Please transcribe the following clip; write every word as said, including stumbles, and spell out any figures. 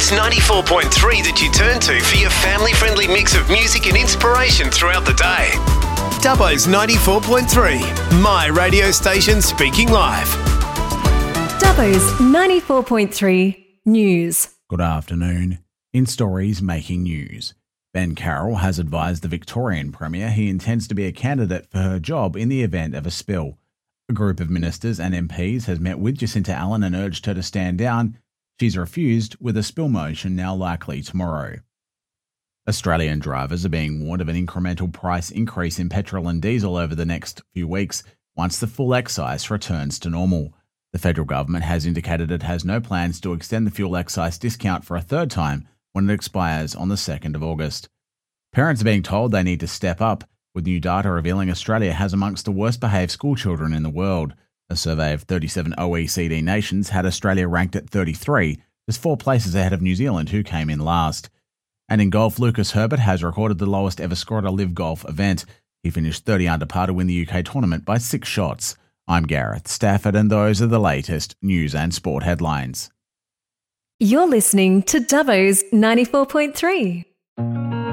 Dubbo's ninety-four point three that you turn to for your family-friendly mix of music and inspiration throughout the day. Dubbo's ninety-four point three, my radio station speaking live. Dubbo's ninety-four point three News. Good afternoon. In stories making news, Ben Carroll has advised the Victorian Premier he intends to be a candidate for her job in the event of a spill. A group of ministers and M Ps has met with Jacinta Allen and urged her to stand down. She's refused, with a spill motion now likely tomorrow. Australian drivers are being warned of an incremental price increase in petrol and diesel over the next few weeks once the full excise returns to normal. The federal government has indicated it has no plans to extend the fuel excise discount for a third time when it expires on the second of August. Parents are being told they need to step up, with new data revealing Australia has amongst the worst behaved schoolchildren in the world. A survey of thirty-seven O E C D nations had Australia ranked at thirty-three, just four places ahead of New Zealand, who came in last. And in golf, Lucas Herbert has recorded the lowest ever score at a live golf event. He finished thirty under par to win the U K tournament by six shots. I'm Gareth Stafford, and those are the latest news and sport headlines. You're listening to Dubbo's ninety-four point three.